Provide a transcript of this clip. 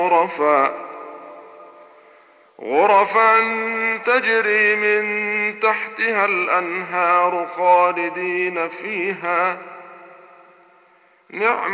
غرفا تجري من تحتها الأنهار خالدين فيها، نعم